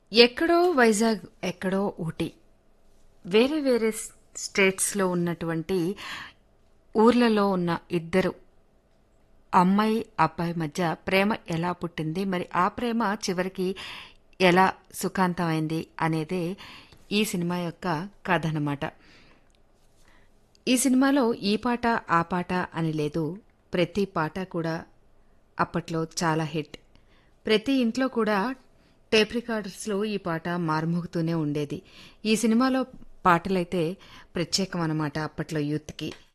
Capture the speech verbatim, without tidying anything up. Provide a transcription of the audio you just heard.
ఎక్కడో వైజాగ్, ఎక్కడో ఊటీ. వేరే వేరే స్ స్టేట్స్‌లో ఉన్నటువంటి ఊర్లలో ఉన్న ఇద్దరు అమ్మాయి, అబ్బాయి మధ్య ప్రేమ ఎలా పుట్టింది? మరి ఆ ప్రేమ చివరికి ఎలా సుఖాంతమైంది? అనేదే ఈ సినిమా యొక్క కథనమాట. ఈ సినిమాలో ఈ పాట, ఆ పాట అని లేదు. ప్రతి పాట కూడా అప్పట్లో చాలా హిట్. ప్రతి ఇంట్లో కూడా టేప్ రికార్డర్స్‌లో ఈ పాట మారుమోగుతూనే ఉండేది. ఈ సినిమాలో పాటలైతే ప్రత్యేకమనమాట అప్పట్లో యూత్‌కి.